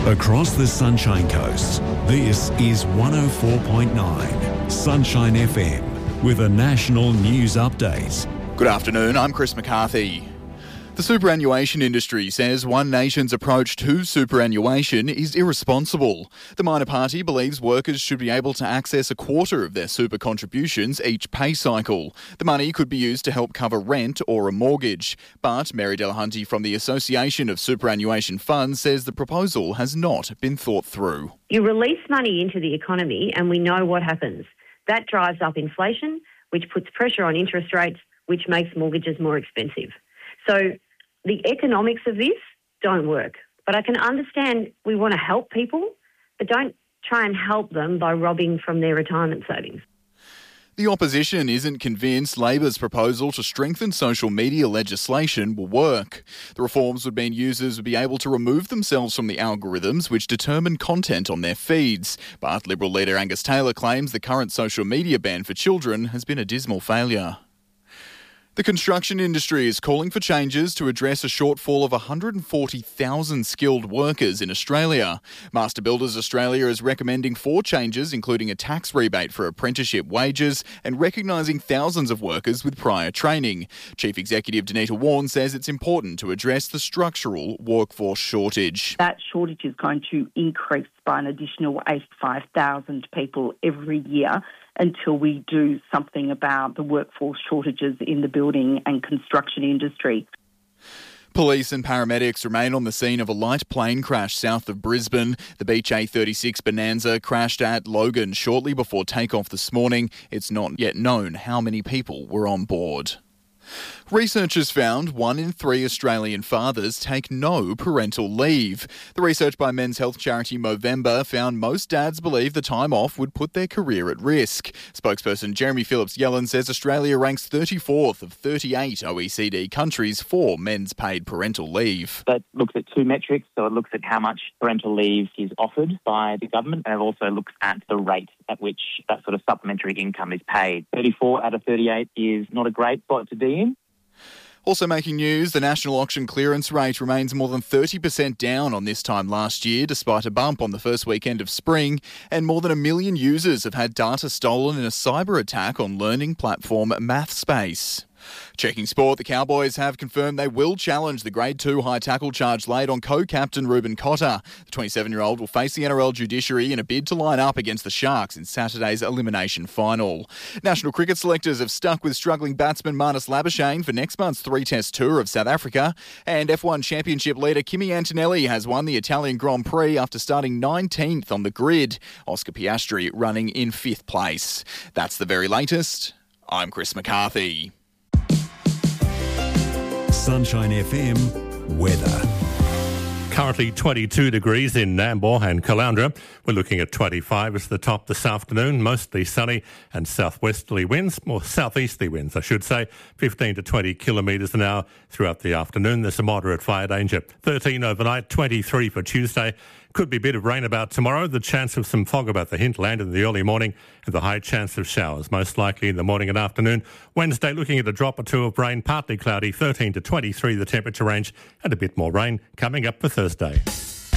Across the Sunshine Coast, this is 104.9 Sunshine FM with a national news update. Good afternoon, I'm Chris McCarthy. The superannuation industry says One Nation's approach to superannuation is irresponsible. The minor party believes workers should be able to access a quarter of their super contributions each pay cycle. The money could be used to help cover rent or a mortgage. But Mary Delahunty from the Association of Superannuation Funds says the proposal has not been thought through. You release money into the economy and we know what happens. That drives up inflation, which puts pressure on interest rates, which makes mortgages more expensive. So the economics of this don't work. But I can understand we want to help people, but don't try and help them by robbing from their retirement savings. The opposition isn't convinced Labor's proposal to strengthen social media legislation will work. The reforms would mean users would be able to remove themselves from the algorithms which determine content on their feeds. But Liberal leader Angus Taylor claims the current social media ban for children has been a dismal failure. The construction industry is calling for changes to address a shortfall of 140,000 skilled workers in Australia. Master Builders Australia is recommending 4 changes, including a tax rebate for apprenticeship wages and recognising thousands of workers with prior training. Chief Executive Danita Warren says it's important to address the structural workforce shortage. That shortage is going to increase by an additional 85,000 people every year until we do something about the workforce shortages in the building and construction industry. Police and paramedics remain on the scene of a light plane crash south of Brisbane. The Beech A36 Bonanza crashed at Logan shortly before takeoff this morning. It's not yet known how many people were on board. Researchers found 1 in 3 Australian fathers take no parental leave. The research by men's health charity Movember found most dads believe the time off would put their career at risk. Spokesperson Jeremy Phillips-Yellen says Australia ranks 34th of 38 OECD countries for men's paid parental leave. That looks at 2 metrics, so it looks at how much parental leave is offered by the government, and it also looks at the rate at which that sort of supplementary income is paid. 34 out of 38 is not a great spot to be in. Also making news, the national auction clearance rate remains more than 30% down on this time last year, despite a bump on the first weekend of spring, and more than 1 million users have had data stolen in a cyber attack on learning platform MathSpace. Checking sport, the Cowboys have confirmed they will challenge the Grade 2 high tackle charge laid on co-captain Ruben Cotter. The 27-year-old will face the NRL judiciary in a bid to line up against the Sharks in Saturday's elimination final. National cricket selectors have stuck with struggling batsman Marnus Labuschagne for next month's 3-test tour of South Africa. And F1 Championship leader Kimi Antonelli has won the Italian Grand Prix after starting 19th on the grid. Oscar Piastri running in 5th place. That's the very latest. I'm Chris McCarthy. Sunshine FM weather. Currently 22 degrees in Nambour and Caloundra. We're looking at 25 as the top this afternoon, mostly sunny and southwesterly winds, or southeasterly winds, I should say, 15 to 20 kilometres an hour throughout the afternoon. There's a moderate fire danger. 13 overnight, 23 for Tuesday. Could be a bit of rain about tomorrow, the chance of some fog about the hinterland in the early morning, and the high chance of showers, most likely in the morning and afternoon. Wednesday, looking at a drop or 2 of rain, partly cloudy, 13 to 23 the temperature range, and a bit more rain coming up for Thursday.